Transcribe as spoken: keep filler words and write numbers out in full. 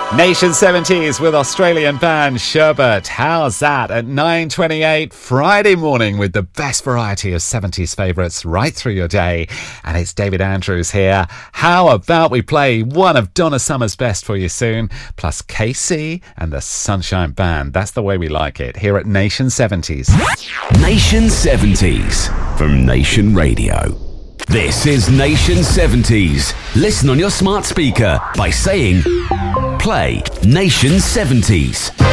Nation seventies with Australian band Sherbet. How's that at nine twenty-eight Friday morning with the best variety of seventies favourites right through your day. And it's David Andrews here. How about we play one of Donna Summer's best for you soon, plus K C and the Sunshine Band. That's the way we like it here at Nation seventies. Nation seventies from Nation Radio. This is Nation seventies. Listen on your smart speaker by saying, play Nation seventies.